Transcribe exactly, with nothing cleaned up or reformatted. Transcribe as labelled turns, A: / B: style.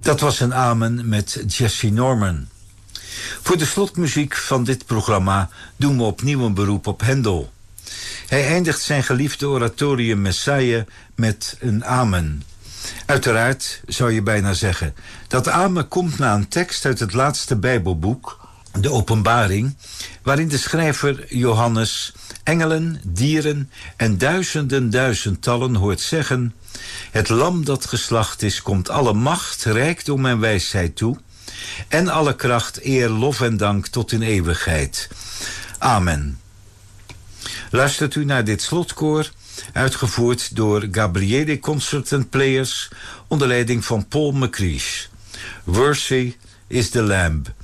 A: Dat was een amen met Jesse Norman. Voor de slotmuziek van dit programma doen we opnieuw een beroep op Handel. Hij eindigt zijn geliefde oratorium Messiah met een amen. Uiteraard zou je bijna zeggen. Dat amen komt na een tekst uit het laatste Bijbelboek, de Openbaring, waarin de schrijver Johannes engelen, dieren en duizenden duizendtallen hoort zeggen: het lam dat geslacht is, komt alle macht, rijkdom en wijsheid toe, en alle kracht, eer, lof en dank tot in eeuwigheid. Amen. Luistert u naar dit slotkoor, uitgevoerd door Gabriele Concert and Players onder leiding van Paul McCreesh. Worthy is the Lamb.